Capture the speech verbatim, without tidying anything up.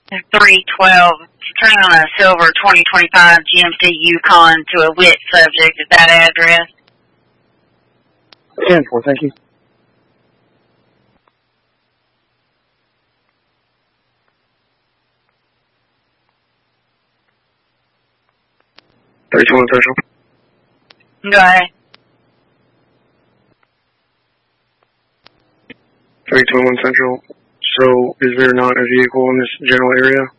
three twelve, turning on a silver twenty twenty-five G M C Yukon to a lit subject at that address. ten four, thank you. three two one Central. Go ahead. three two one Central. So, is there not a vehicle in this general area?